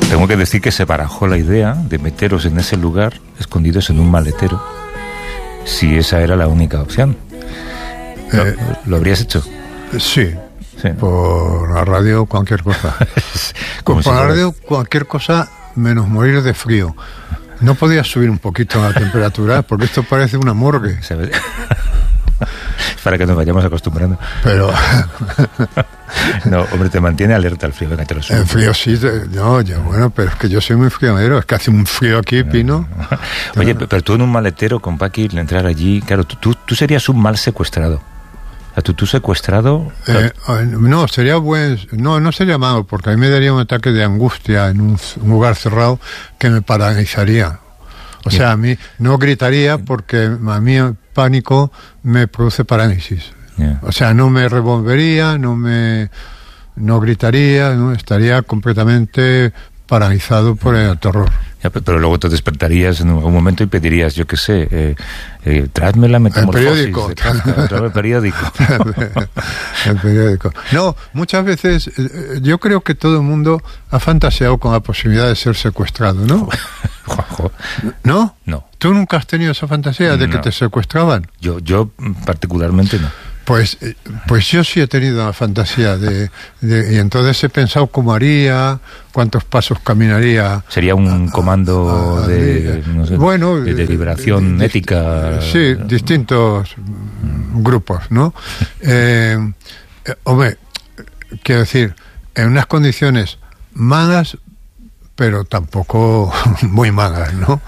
tengo que decir que se barajó la idea de meteros en ese lugar, escondidos en un maletero, si esa era la única opción. ¿Lo habrías hecho? Sí. Por la radio cualquier cosa. Por la radio cualquier cosa menos morir de frío. No podías subir un poquito la temperatura porque esto parece una morgue. ¿Sabes? Para que nos vayamos acostumbrando. Pero no, hombre, te mantiene alerta el frío. Te lo el frío sí, bueno, pero es que yo soy muy friolero, es que hace un frío aquí, Pino. Oye, pero tú en un maletero con Paqui, entrar allí, claro, tú serías un mal secuestrado. O sea, tú secuestrado... no, sería no sería malo, porque a mí me daría un ataque de angustia en un lugar cerrado que me paralizaría. O sea, a mí no gritaría porque a mí el pánico me produce parálisis. O sea, no me revolvería, no gritaría, ¿no? Estaría completamente paralizado por el terror. Pero luego te despertarías en algún momento y pedirías, yo qué sé, tráeme la metamorfosis. El periódico. El periódico. No, muchas veces yo creo que todo el mundo ha fantaseado con la posibilidad de ser secuestrado, ¿no? Juanjo. ¿No? No. ¿Tú nunca has tenido esa fantasía de que te secuestraban? Yo particularmente no. Pues yo sí he tenido la fantasía y entonces he pensado cómo haría, cuántos pasos caminaría. Sería un comando de liberación ética. Sí, distintos grupos, ¿no? Hombre, quiero decir, en unas condiciones malas, pero tampoco muy malas, ¿no?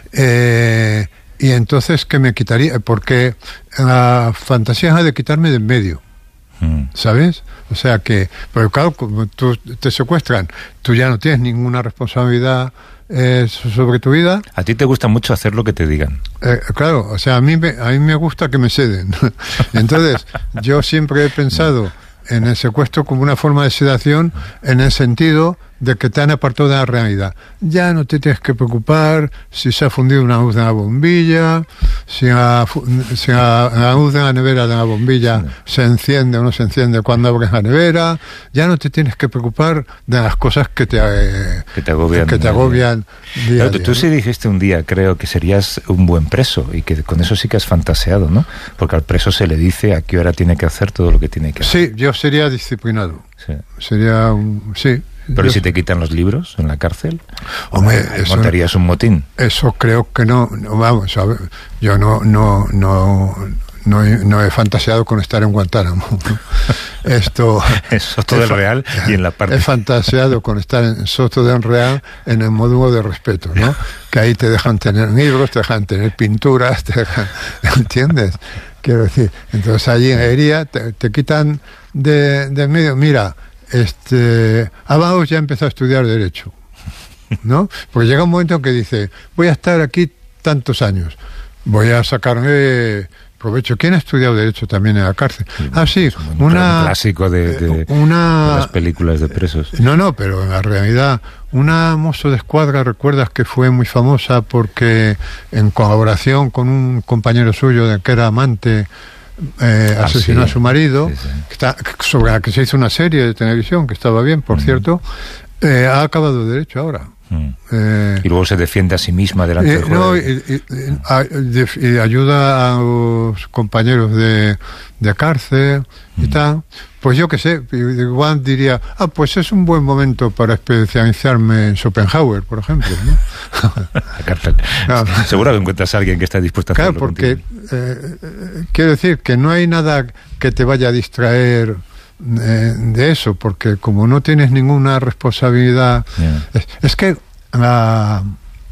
Y entonces, ¿qué me quitaría? Porque la fantasía es de quitarme de en medio, ¿sabes? O sea que, pero claro, como tú te secuestran, tú ya no tienes ninguna responsabilidad sobre tu vida. A ti te gusta mucho hacer lo que te digan. Claro, o sea, a mí me gusta que me ceden. Entonces, yo siempre he pensado en el secuestro como una forma de sedación, en el sentido de que te han apartado de la realidad. Ya no te tienes que preocupar si se ha fundido una luz de la bombilla, si la luz de la nevera de la bombilla se enciende o no se enciende cuando abres la nevera. Ya no te tienes que preocupar de las cosas que te agobian día a día. Tú sí dijiste un día, creo, que serías un buen preso y que con eso sí que has fantaseado, ¿no? Porque al preso se le dice a qué hora tiene que hacer todo lo que tiene que hacer. Sí, yo sería disciplinado. Sí. Sí. Pero ¿y si te quitan los libros en la cárcel? Hombre, ¿montarías un motín? Eso creo que no vamos a ver, yo no he fantaseado con estar en Guantánamo. Esto en Soto del Real y en la parte... He fantaseado con estar en Soto del Real en el módulo de respeto, ¿no? Que ahí te dejan tener libros, te dejan tener pinturas, ¿entiendes? Quiero decir, entonces allí en Hería te quitan de medio. Mira, Abajo ya empezó a estudiar Derecho, ¿no? Porque llega un momento en que dice, voy a estar aquí tantos años, voy a sacarme provecho. ¿Quién ha estudiado Derecho también en la cárcel? Sí, un clásico de las películas de presos. No, pero en la realidad, una mozo de escuadra, ¿recuerdas que fue muy famosa porque en colaboración con un compañero suyo que era amante, asesinó a su marido, sobre la que se hizo una serie de televisión que estaba bien, por cierto, ha acabado Derecho ahora. Y luego se defiende a sí misma delante del juez. Y ayuda a los compañeros de cárcel y tal. Pues yo qué sé, igual diría, pues es un buen momento para especializarme en Schopenhauer, por ejemplo, ¿no? La cárcel. No. Seguro que encuentras a alguien que está dispuesto a hacerlo. Claro, porque quiero decir que no hay nada que te vaya a distraer de eso, porque como no tienes ninguna responsabilidad, es que la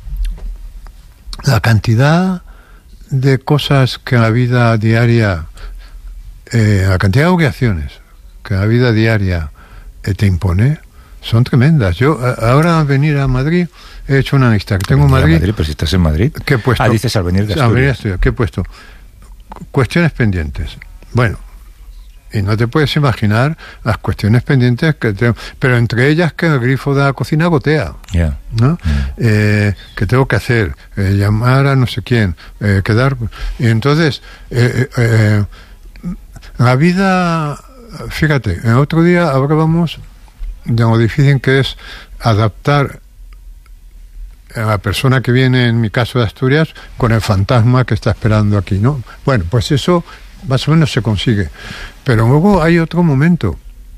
cantidad de cosas que la vida diaria, la cantidad de obligaciones que la vida diaria te impone son tremendas. Yo ahora al venir a Madrid he hecho una lista que tengo en Madrid. Pero si estás en Madrid, ¿qué he puesto? Dices al venir de Asturias. ¿Qué he puesto? Cuestiones pendientes. Bueno, y no te puedes imaginar las cuestiones pendientes que tengo, pero entre ellas que el grifo de la cocina gotea, ¿no? Que tengo que hacer, llamar a no sé quién, quedar, y entonces la vida, fíjate, el otro día hablábamos de lo difícil que es adaptar la persona que viene, en mi caso de Asturias, con el fantasma que está esperando aquí, ¿no? Bueno, pues eso más o menos se consigue. Pero luego hay otro momento,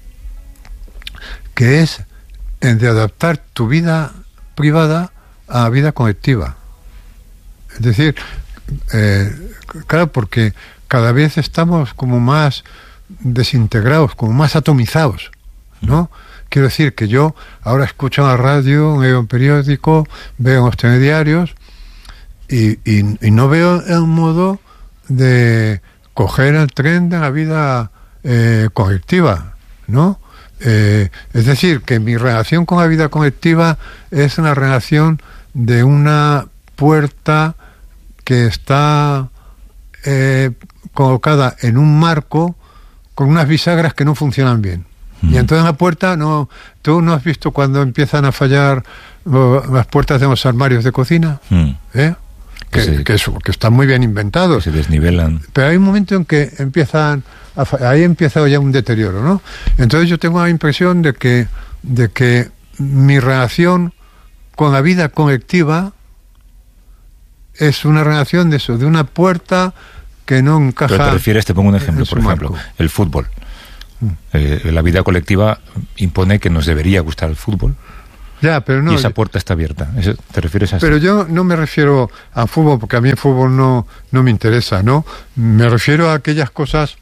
que es el de adaptar tu vida privada a la vida colectiva. Es decir, claro, porque cada vez estamos como más desintegrados, como más atomizados, ¿no? Quiero decir que yo ahora escucho la radio, veo un periódico, veo los telediarios y no veo el modo de coger el tren de la vida colectiva, ¿no? Es decir, que mi relación con la vida colectiva es una relación de una puerta que está colocada en un marco con unas bisagras que no funcionan bien. Y entonces la puerta no... ¿Tú no has visto cuando empiezan a fallar las puertas de los armarios de cocina? Que están muy bien inventados. Que se desnivelan. Pero hay un momento en que ahí empieza ya un deterioro, ¿no? Entonces yo tengo la impresión de que mi relación con la vida colectiva es una relación de eso, de una puerta que no encaja... Pero te refieres, te pongo un ejemplo, por ejemplo, el fútbol. La vida colectiva impone que nos debería gustar el fútbol. Ya, pero no, y esa puerta está abierta. ¿Te refieres a eso? Pero yo no me refiero a fútbol, porque a mí el fútbol no me interesa, ¿no? Me refiero a aquellas cosas,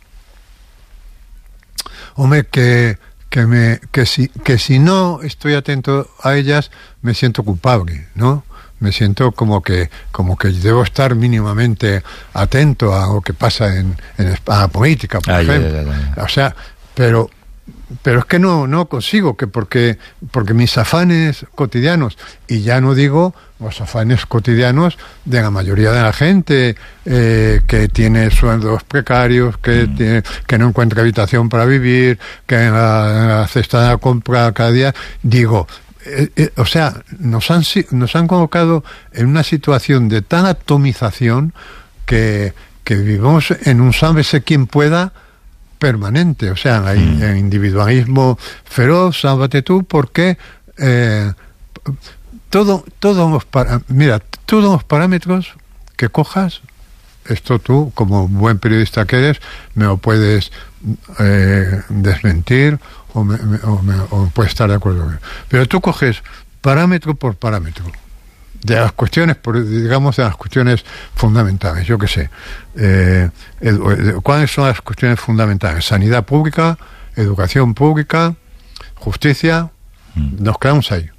hombre, que si no estoy atento a ellas, me siento culpable, ¿no? Me siento como que debo estar mínimamente atento a lo que pasa en la política, por ejemplo. Ya. O sea, pero es que no consigo, que porque mis afanes cotidianos, y ya no digo los afanes cotidianos de la mayoría de la gente que tiene sueldos precarios, que no encuentra habitación para vivir, que en la cesta de la compra cada día, digo, o sea, nos han colocado en una situación de tan atomización que vivimos en un sálvese quien pueda permanente. O sea, hay individualismo feroz, sálvate tú, porque todos los parámetros que cojas, esto tú, como buen periodista que eres, me lo puedes desmentir o puedes estar de acuerdo. Pero tú coges parámetro por parámetro de las cuestiones, digamos, de las cuestiones fundamentales, yo qué sé, ¿cuáles son las cuestiones fundamentales? Sanidad pública, educación pública, justicia, nos quedamos ahí.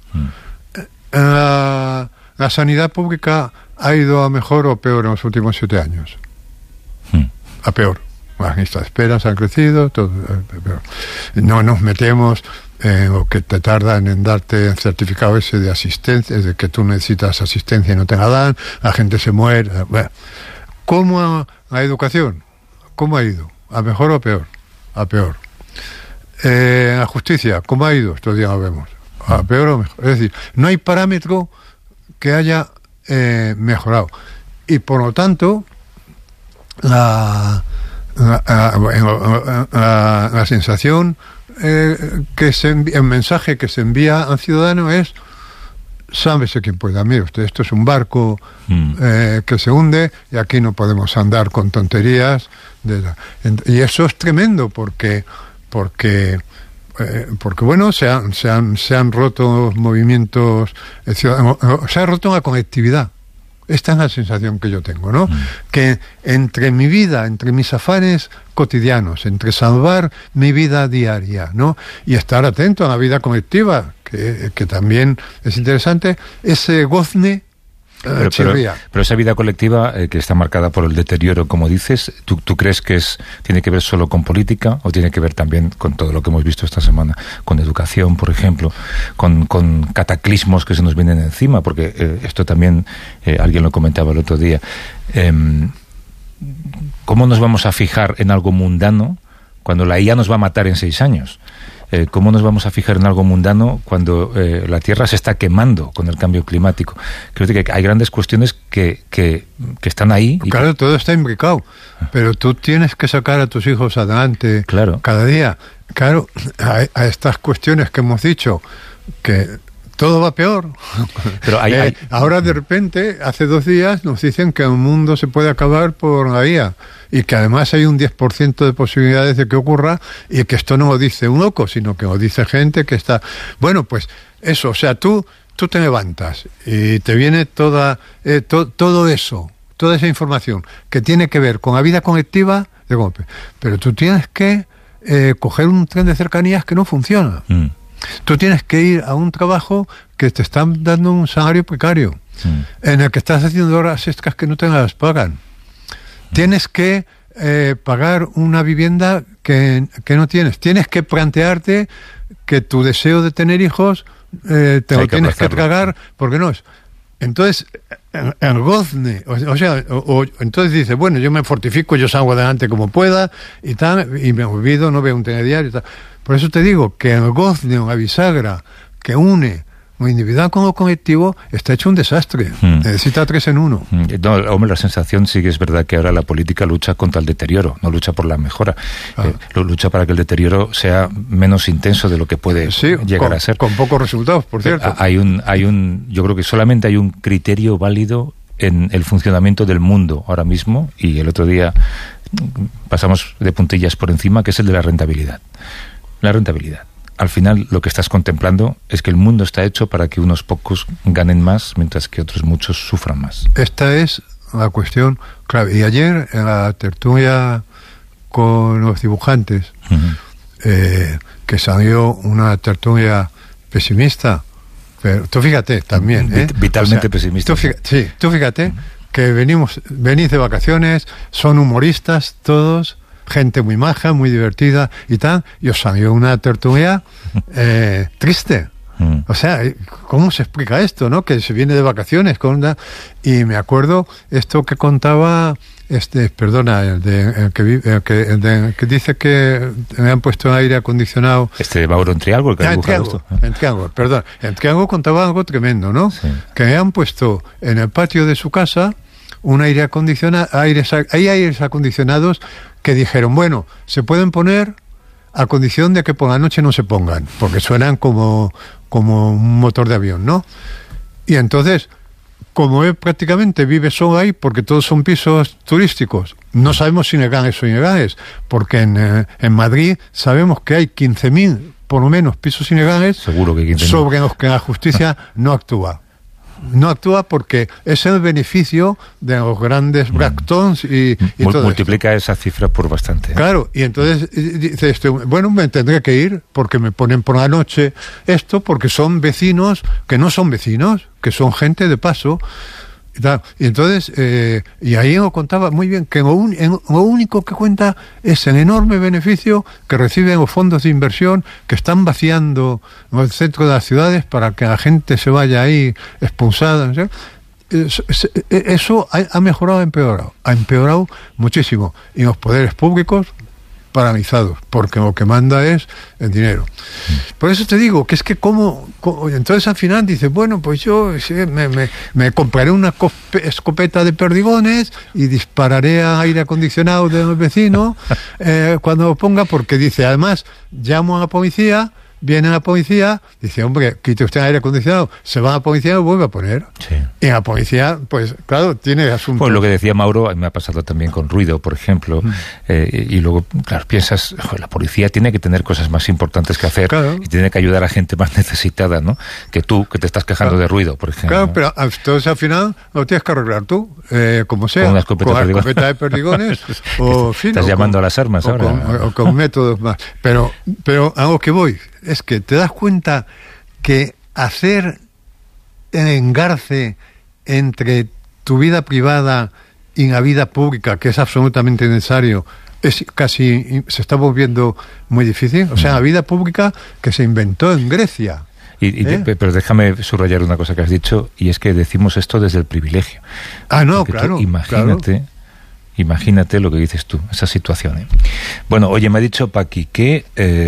La sanidad pública ha ido a mejor o peor en los últimos 7 años. A peor. Las listas de espera han crecido, todo peor. No nos metemos o que te tardan en darte el certificado ese de asistencia, de que tú necesitas asistencia y no te la dan, la gente se muere. Bueno, ¿cómo la educación? ¿Cómo ha ido? ¿A mejor o a peor? A peor. La justicia, ¿cómo ha ido? Estos días lo vemos. ¿A peor o mejor? Es decir, no hay parámetro que haya mejorado. Y por lo tanto, la sensación el mensaje que se envía al ciudadano es: sálvese quien pueda. Mire usted, esto es un barco que se hunde y aquí no podemos andar con tonterías y eso es tremendo porque bueno, se han roto movimientos ciudadanos, se ha roto la conectividad. Esta es la sensación que yo tengo, ¿no? Que entre mi vida, entre mis afanes cotidianos, entre salvar mi vida diaria, ¿no? Y estar atento a la vida colectiva, que también es interesante, ese gozne chirría. Pero esa vida colectiva que está marcada por el deterioro, como dices, ¿tú crees que tiene que ver solo con política o tiene que ver también con todo lo que hemos visto esta semana, con educación, por ejemplo, con cataclismos que se nos vienen encima? Porque esto también alguien lo comentaba el otro día. ¿Cómo nos vamos a fijar en algo mundano cuando la IA nos va a matar en 6 años? ¿Cómo nos vamos a fijar en algo mundano cuando la Tierra se está quemando con el cambio climático? Creo que hay grandes cuestiones que están ahí. Claro, todo está imbricado, pero tú tienes que sacar a tus hijos adelante cada día. Claro, a estas cuestiones que hemos dicho, que todo va peor. Pero ahora de repente, hace 2 días, nos dicen que el mundo se puede acabar por la IA y que además hay un 10% de posibilidades de que ocurra, y que esto no lo dice un loco, sino que lo dice gente que está... Bueno, pues eso, o sea, tú te levantas y te viene todo eso, toda esa información que tiene que ver con la vida colectiva de golpe. Pero tú tienes que coger un tren de cercanías que no funciona. Tú tienes que ir a un trabajo que te están dando un salario precario, en el que estás haciendo horas extras que no te las pagan. Tienes que pagar una vivienda que no tienes. Tienes que plantearte que tu deseo de tener hijos te lo tienes que tragar, porque no es. Entonces, el gozne, entonces dice, bueno, yo me fortifico, yo salgo adelante como pueda y tal, y me olvido, no veo un telediario y tal. Por eso te digo que el gozne, la bisagra que une lo individual con lo colectivo, está hecho un desastre. Necesita 3 en 1. No, hombre, la sensación sí que es verdad que ahora la política lucha contra el deterioro, no lucha por la mejora. Lucha para que el deterioro sea menos intenso de lo que puede llegar a ser. Con pocos resultados, por cierto. Yo creo que solamente hay un criterio válido en el funcionamiento del mundo ahora mismo, y el otro día pasamos de puntillas por encima, que es el de la rentabilidad. La rentabilidad. Al final lo que estás contemplando es que el mundo está hecho para que unos pocos ganen más, mientras que otros muchos sufran más. Esta es la cuestión clave. Y ayer, en la tertulia con los dibujantes, que salió una tertulia pesimista, pero tú fíjate también, vitalmente pesimista. Tú fíjate que venís de vacaciones, son humoristas todos, gente muy maja, muy divertida y tal, y os salió una tertulia triste. O sea, ¿cómo se explica esto, no? Que se viene de vacaciones y me acuerdo esto que contaba el que dice que me han puesto el aire acondicionado. Mauro en Triángulo, que en Triángulo contaba algo tremendo, ¿no? Sí. Que me han puesto en el patio de su casa un aire acondicionado, hay aires acondicionados que dijeron, bueno, se pueden poner a condición de que por la noche no se pongan, porque suenan como un motor de avión, ¿no? Y entonces, como él prácticamente vive solo ahí, porque todos son pisos turísticos, no sabemos si legales o ilegales, porque en Madrid sabemos que hay 15.000, por lo menos, pisos ilegales. Seguro que 15.000. Sobre los que la justicia no actúa. No actúa porque es el beneficio de los grandes Bractons y todo multiplica esa cifra por bastante. Claro, y entonces dice bueno, me tendré que ir porque me ponen por la noche esto, porque son vecinos que no son vecinos, que son gente de paso. Y entonces, y ahí lo contaba muy bien, que lo único que cuenta es el enorme beneficio que reciben los fondos de inversión que están vaciando el centro de las ciudades para que la gente se vaya ahí expulsada, ¿no? Eso ha mejorado, ha empeorado muchísimo, y los poderes públicos paralizados, porque lo que manda es el dinero. Por eso te digo que es que entonces al final dices, bueno, pues yo me compraré una escopeta de perdigones y dispararé a aire acondicionado del vecino cuando lo ponga, porque dice, además llamo a la policía, viene la policía, dice, hombre, quite usted el aire acondicionado, se va a la policía y lo vuelve a poner. Sí. Y la policía, pues claro, tiene asuntos. Pues lo que decía Mauro, a mí me ha pasado también con ruido, por ejemplo, y luego, claro, piensas, la policía tiene que tener cosas más importantes que hacer, claro, y tiene que ayudar a gente más necesitada, ¿no? Que tú, que te estás quejando de ruido, por ejemplo. Claro, ¿no? Pero entonces al final lo tienes que arreglar tú, como sea, con la escopeta de perdigones, o estás llamando a las armas ahora. O con métodos más. Pero a lo que voy es que te das cuenta que hacer el engarce entre tu vida privada y la vida pública, que es absolutamente necesario, se está volviendo muy difícil. O sea, la vida pública que se inventó en Grecia. Pero déjame subrayar una cosa que has dicho, y es que decimos esto desde el privilegio. No, claro. Imagínate lo que dices tú, esa situación. Bueno, oye, me ha dicho Paqui que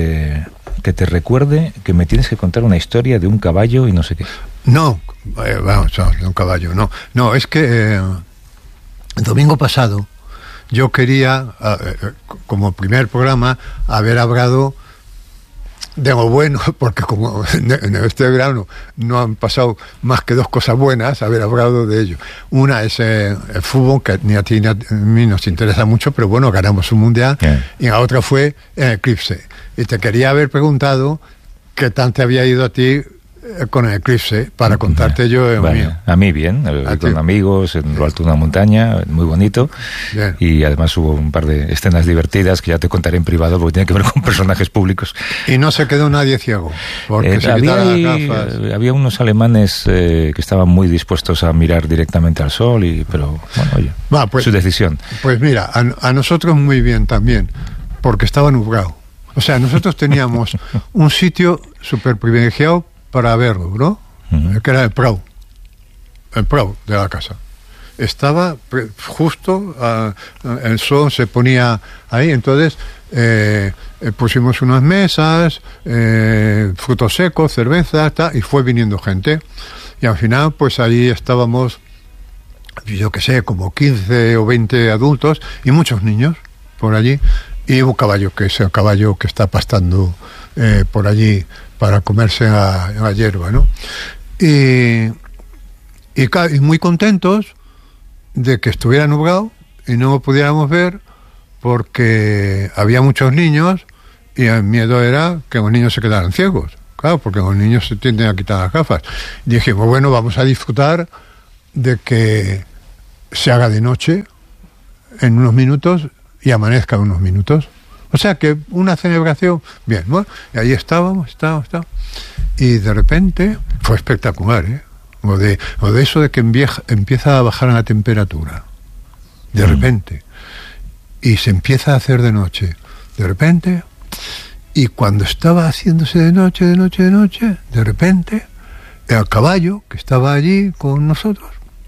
te recuerde que me tienes que contar una historia de un caballo y no sé qué. No, de un caballo, no. No, es que el domingo pasado yo quería, como primer programa, haber hablado Digo bueno, porque como en este verano no han pasado más que 2 cosas buenas, haber hablado de ello. Una es el fútbol, que ni a ti ni a mí nos interesa mucho, pero bueno, ganamos un mundial. Y la otra fue el eclipse. Y te quería haber preguntado qué tal te había ido a ti con el eclipse, para contarte yo el mío. A mí bien, con amigos en lo alto de una montaña, muy bonito. Bien. Y además hubo un par de escenas divertidas que ya te contaré en privado, porque tiene que ver con personajes públicos. Y no se quedó nadie ciego, porque se quitaron las gafas. Había unos alemanes que estaban muy dispuestos a mirar directamente al sol, pero bueno, oye, pues, su decisión. Pues mira, a nosotros muy bien también, porque estaba nublado. O sea, nosotros teníamos un sitio súper privilegiado para verlo, ¿no? Que era el Prado de la casa. Estaba justo, el sol se ponía ahí, entonces pusimos unas mesas, frutos secos, cerveza, y fue viniendo gente. Y al final, pues ahí estábamos, yo qué sé, como 15 o 20 adultos y muchos niños por allí. Y un caballo, que es el caballo que está pastando por allí para comerse la hierba, ¿no? Y muy contentos de que estuviera nublado y no lo pudiéramos ver porque había muchos niños y el miedo era que los niños se quedaran ciegos, claro, porque los niños se tienden a quitar las gafas. Y dijimos, bueno, vamos a disfrutar de que se haga de noche en unos minutos y amanezca en unos minutos. O sea que una celebración, bien, bueno, y ahí estábamos, y de repente fue espectacular, ¿eh? O de eso de que empieza a bajar la temperatura, de repente, y se empieza a hacer de noche, de repente, y cuando estaba haciéndose de noche, de repente, el caballo que estaba allí con nosotros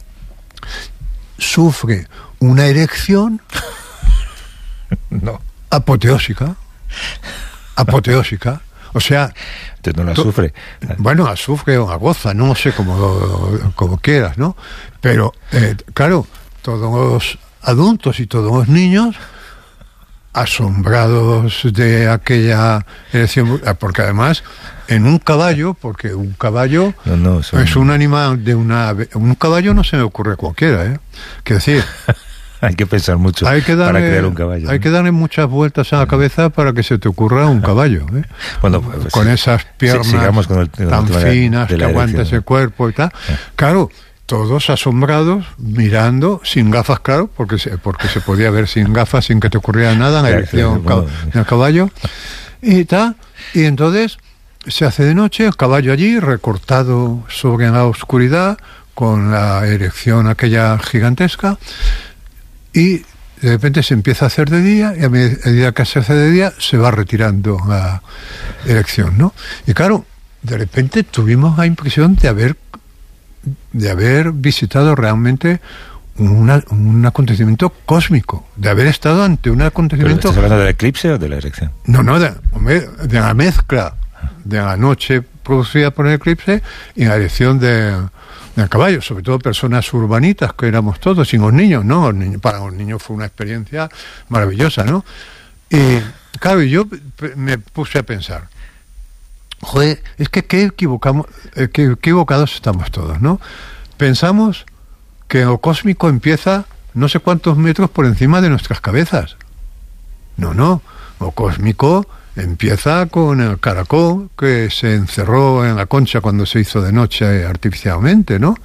sufre una erección apoteósica, o sea, no la sufre. Bueno, la sufre o la goza, no sé como quieras, ¿no? Pero, claro, todos los adultos y todos los niños asombrados de aquella erección, porque además en un caballo, porque un caballo es un animal un caballo no se me ocurre cualquiera, quiero decir. Hay que pensar mucho para crear un caballo. Hay que darle muchas vueltas a la cabeza para que se te ocurra un caballo, ¿eh? Bueno, pues, con esas piernas tan finas que aguanta ese cuerpo y tal. Claro, todos asombrados, mirando, sin gafas, claro, porque se podía ver sin gafas, sin que te ocurriera nada en la erección del caballo. Y tal. Y entonces se hace de noche, el caballo allí, recortado sobre la oscuridad, con la erección aquella gigantesca. Y de repente se empieza a hacer de día, y a medida que se hace de día se va retirando la erección, ¿no? Y claro, de repente tuvimos la impresión de haber visitado realmente un acontecimiento cósmico, de haber estado ante un acontecimiento... ¿Estás hablando del eclipse o de la erección? No, de la mezcla de la noche producida por el eclipse y la erección del caballo, sobre todo personas urbanitas que éramos todos, sin los niños, ¿no? Para los niños fue una experiencia maravillosa, ¿no? Y claro, yo me puse a pensar, joder, es que qué equivocados estamos todos, ¿no? Pensamos que lo cósmico empieza no sé cuántos metros por encima de nuestras cabezas. No, lo cósmico empieza con el caracol que se encerró en la concha cuando se hizo de noche artificialmente, ¿no?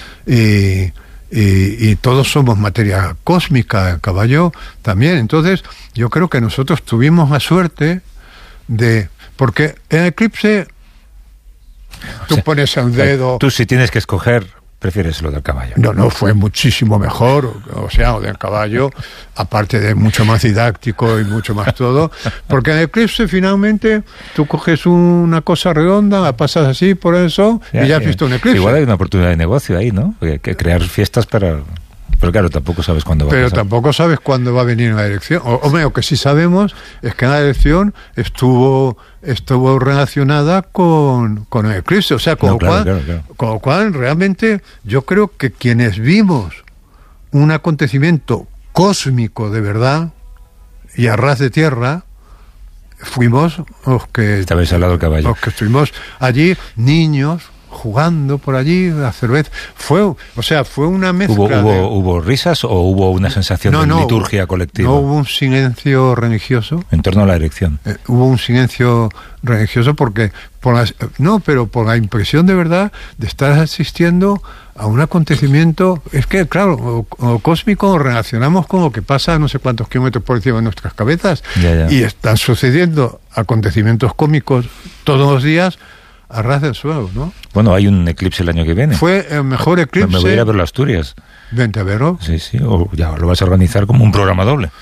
Y todos somos materia cósmica, el caballo también. Entonces, yo creo que nosotros tuvimos la suerte porque en eclipse tú pones un dedo... Tú si tienes que escoger... ¿Prefieres lo del caballo? No, fue muchísimo mejor, o sea, lo del caballo, aparte de mucho más didáctico y mucho más todo, porque en el eclipse finalmente tú coges una cosa redonda, la pasas así por eso y ya has visto un eclipse. Igual hay una oportunidad de negocio ahí, ¿no? Porque hay que crear fiestas para... Pero claro, tampoco sabes cuándo va a pasar. Pero tampoco sabes cuándo va a venir la elección. Lo que sí sabemos es que la elección estuvo relacionada con el eclipse. O sea, con lo cual realmente yo creo que quienes vimos un acontecimiento cósmico de verdad y a ras de tierra, fuimos los que... Estabais al lado del caballo. Los que estuvimos allí, niños, jugando por allí, la cerveza. Fue una mezcla. ¿Hubo risas o hubo una sensación de liturgia colectiva? No hubo un silencio religioso. En torno a la erección. Hubo un silencio religioso porque por la impresión de verdad de estar asistiendo a un acontecimiento. Es que, claro, lo cósmico lo relacionamos con lo que pasa a no sé cuántos kilómetros por encima de nuestras cabezas. Ya. Y están sucediendo acontecimientos cómicos todos los días a ras del suelo, ¿no? Bueno, hay un eclipse el año que viene. Fue el mejor eclipse. Me voy a ir a verlo a Asturias. Vente a verlo. Sí, o ya lo vas a organizar como un programa doble.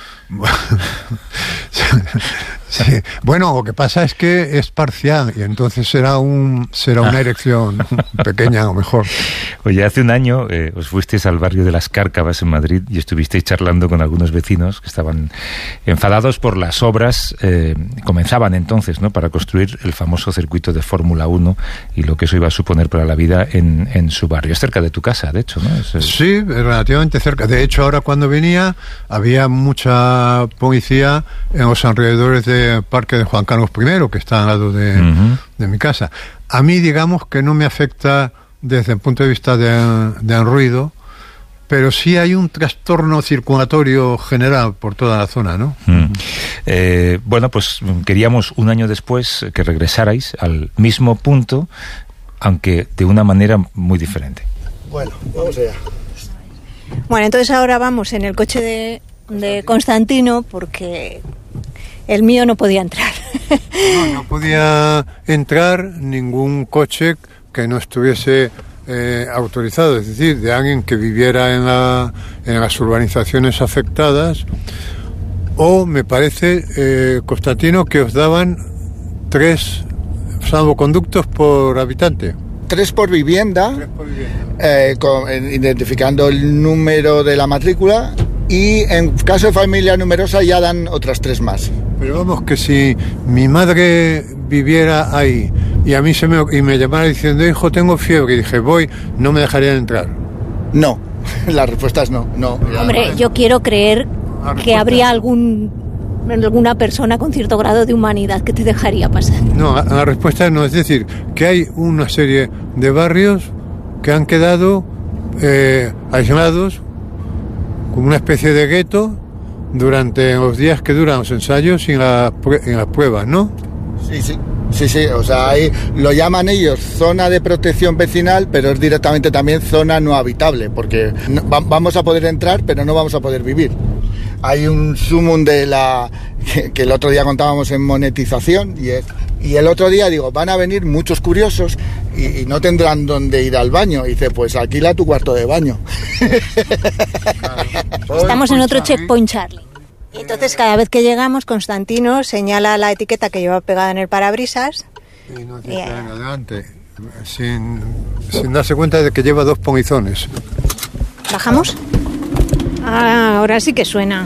Sí. Bueno, lo que pasa es que es parcial y entonces será una erección pequeña o mejor. Oye, hace un año os fuisteis al barrio de Las Cárcavas en Madrid y estuvisteis charlando con algunos vecinos que estaban enfadados por las obras, comenzaban entonces, ¿no?, para construir el famoso circuito de Fórmula 1 y lo que eso iba a suponer para la vida en su barrio. Es cerca de tu casa, de hecho, ¿no? Sí, relativamente cerca. De hecho, ahora cuando venía había mucha policía en los alrededores del Parque de Juan Carlos I, que está al lado de mi casa. A mí, digamos que no me afecta desde el punto de vista del ruido, pero sí hay un trastorno circulatorio general por toda la zona, ¿no? Bueno, pues queríamos un año después que regresarais al mismo punto, aunque de una manera muy diferente. Bueno, vamos allá. Bueno, entonces ahora vamos en el coche de Constantino, porque el mío no podía entrar. No podía entrar ningún coche que no estuviese autorizado, es decir, de alguien que viviera en las urbanizaciones afectadas, o me parece, Constantino, que os daban 3 salvoconductos por habitante. 3 por vivienda, identificando el número de la matrícula, y en caso de familia numerosa ya dan otras 3 más. Pero vamos, que si mi madre viviera ahí y a mí me llamara diciendo, hijo, tengo fiebre, y dije, voy, no me dejarían entrar. No, la respuesta es no. Hombre, yo quiero creer que habría alguna persona con cierto grado de humanidad que te dejaría pasar. No, la respuesta no, es decir, que hay una serie de barrios que han quedado aislados como una especie de gueto durante los días que duran los ensayos y en las pruebas, ¿no? Sí, o sea, ahí lo llaman ellos zona de protección vecinal, pero es directamente también zona no habitable, porque vamos a poder entrar, pero no vamos a poder vivir. Hay un sumum que el otro día contábamos en monetización, y el otro día digo, van a venir muchos curiosos y no tendrán dónde ir al baño. Y dice, pues alquila tu cuarto de baño. Estamos en otro checkpoint, Charlie. Entonces, cada vez que llegamos, Constantino señala la etiqueta que lleva pegada en el parabrisas. Y nos dice adelante, sin darse cuenta de que lleva 2 polizones. ¿Bajamos? Ah, ahora sí que suena.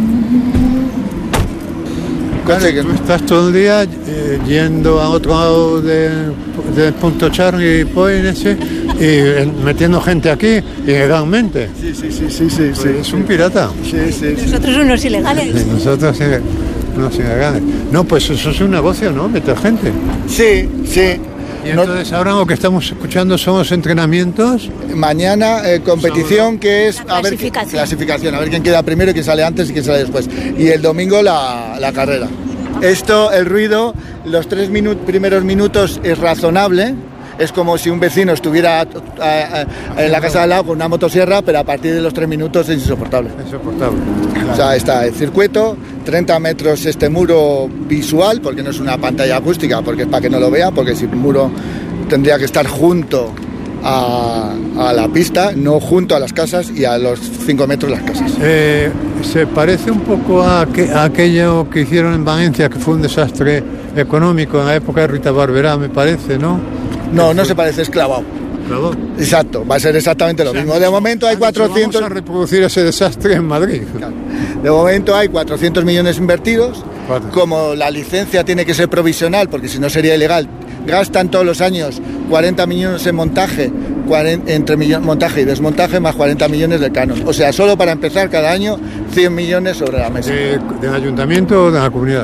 Claro, que tú estás todo el día yendo a otro lado del punto Charlie Point ese y metiendo gente aquí ilegalmente. Sí. Pues es un pirata. Sí. Nosotros unos ilegales. Sí, nosotros unos ilegales. No, pues eso es un negocio, ¿no? Meter gente. Sí. Y entonces ahora lo que estamos escuchando son los entrenamientos. Mañana Clasificación. competición, que es clasificación, a ver quién queda primero y quién sale antes y quién sale después. Y el domingo la carrera. Esto, el ruido, los 3 primeros minutos es razonable. Es como si un vecino estuviera en la casa de al lado con una motosierra, pero a partir de los 3 minutos es insoportable. O sea, está el circuito, 30 metros este muro visual, porque no es una pantalla acústica, porque es para que no lo vea, porque si el muro tendría que estar junto a la pista, no junto a las casas, y a los 5 metros las casas. Se parece un poco a aquello que hicieron en Valencia, que fue un desastre económico en la época de Rita Barberá, me parece, ¿no? No se parece, es clavado. ¿Clavado? Exacto, va a ser exactamente lo mismo. De momento hay 400... Vamos a reproducir ese desastre en Madrid. Claro. De momento hay 400 millones invertidos. Como la licencia tiene que ser provisional, porque si no sería ilegal, gastan todos los años 40 millones en montaje, entre montaje y desmontaje, más 40 millones de canon. O sea, solo para empezar cada año, 100 millones sobre la mesa. ¿Del ayuntamiento o de la comunidad?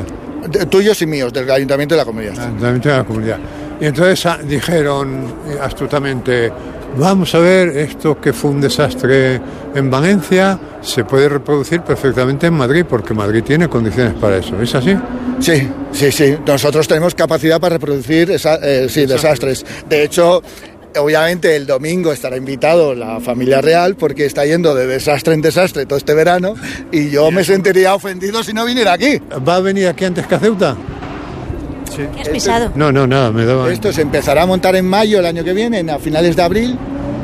tuyos y míos, del Ayuntamiento de la Comunidad. Ayuntamiento de la Comunidad. Y entonces dijeron astutamente, vamos a ver, esto que fue un desastre en Valencia se puede reproducir perfectamente en Madrid, porque Madrid tiene condiciones para eso. ¿Es así? Sí. Nosotros tenemos capacidad para reproducir desastres. De hecho, obviamente el domingo estará invitado la familia real, porque está yendo de desastre en desastre todo este verano, y yo me sentiría ofendido si no viniera aquí. ¿Va a venir aquí antes que a Ceuta? Sí. ¿Qué has pisado? No, nada, me daba... Esto se empezará a montar en mayo el año que viene, a finales de abril,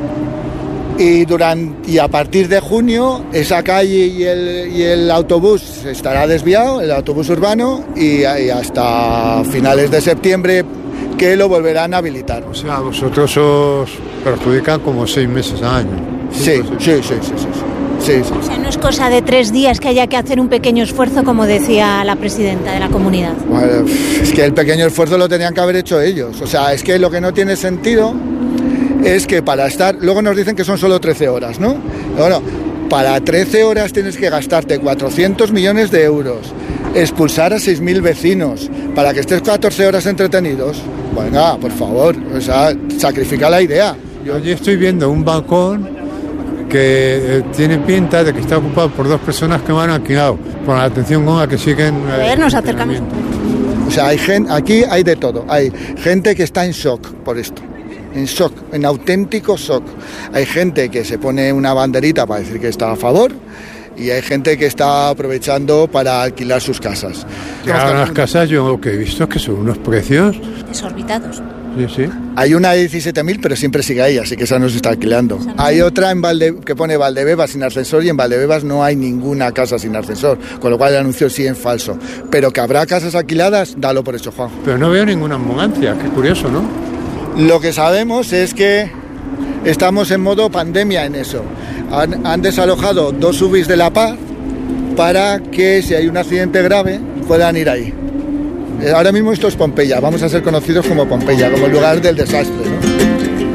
y a partir de junio esa calle y el autobús estará desviado, el autobús urbano, y hasta finales de septiembre que lo volverán a habilitar. O sea, a vosotros os perjudican como 6 meses al año. Sí. O sea, no es cosa de 3 días que haya que hacer un pequeño esfuerzo, como decía la presidenta de la comunidad. Bueno, es que el pequeño esfuerzo lo tenían que haber hecho ellos. O sea, es que lo que no tiene sentido es que para estar... Luego nos dicen que son solo 13 horas, ¿no? Bueno, para 13 horas tienes que gastarte 400 millones de euros, expulsar a 6.000 vecinos, para que estés 14 horas entretenidos. Venga, por favor, o sea, sacrifica la idea. Yo allí estoy viendo un balcón que tiene pinta de que está ocupado por 2 personas que me han alquilado, por la atención con la que siguen... A ver, nos acercamos un poco. O sea, aquí hay de todo. Hay gente que está en shock por esto. En shock, en auténtico shock. Hay gente que se pone una banderita para decir que está a favor, y hay gente que está aprovechando para alquilar sus casas. Ahora las casas yo lo que he visto es que son unos precios... desorbitados. Sí. Hay una de 17.000, pero siempre sigue ahí, así que esa no se está alquilando. Hay otra que pone Valdebebas sin ascensor, y en Valdebebas no hay ninguna casa sin ascensor, con lo cual el anuncio sí es falso. Pero que habrá casas alquiladas, dalo por hecho, Juan. Pero no veo ninguna ambulancia, qué curioso, ¿no? Lo que sabemos es que estamos en modo pandemia en eso. Han desalojado 2 UBIs de La Paz para que, si hay un accidente grave, puedan ir ahí. Ahora mismo esto es Pompeya, vamos a ser conocidos como Pompeya, como el lugar del desastre, ¿no?